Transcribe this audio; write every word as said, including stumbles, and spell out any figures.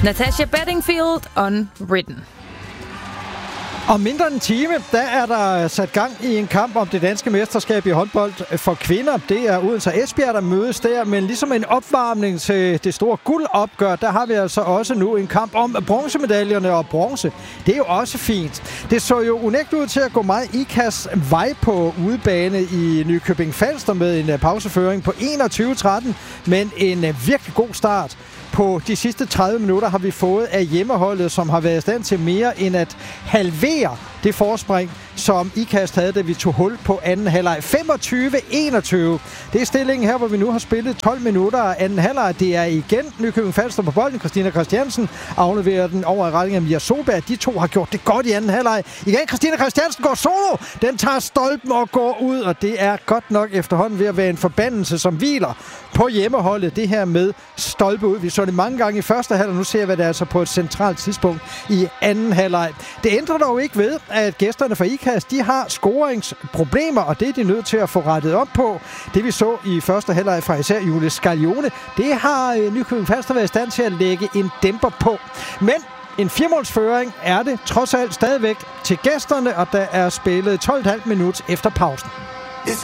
Natasha Bedingfield, Unwritten. Om mindre end en time, der er der sat gang i en kamp om det danske mesterskab i håndbold for kvinder. Det er Odense og Esbjerg, der mødes der, men ligesom en opvarmning til det store guldopgør, der har vi altså også nu en kamp om bronzemedaljerne, og bronze, det er jo også fint. Det så jo unægteligt ud til at gå meget I K A S vej på udebane i Nykøbing Falster med en pauseføring på enogtyve tretten, men en virkelig god start. På de sidste tredive minutter har vi fået af hjemmeholdet, som har været i stand til mere end at halvere det forspring, som I K A S havde, da vi tog hul på anden halvleg. femogtyve enogtyve. Det er stillingen her, hvor vi nu har spillet tolv minutter af anden halvleg. Det er igen Nykøbing Falster på bolden. Christina Christiansen afleverer den over i retning af Mia Soberg. De to har gjort det godt i anden halvleg. Igen Christina Christiansen går solo. Den tager stolpen og går ud, og det er godt nok efterhånden ved at være en forbandelse, som hviler på hjemmeholdet. Det her med stolpe ud. Vi så det mange gange i første halvleg. Nu ser vi det altså på et centralt tidspunkt i anden halvleg. Det ændrer dog ikke ved, at gæsterne fra I K A S, de har scoringsproblemer, og det er de nødt til at få rettet op på. Det vi så i første halvleg fra især Julie Scaglione, det har Nykøbing Falster været i stand til at lægge en dæmper på. Men en firemålsføring er det trods alt stadigvæk til gæsterne, og der er spillet tolv komma fem minutter efter pausen.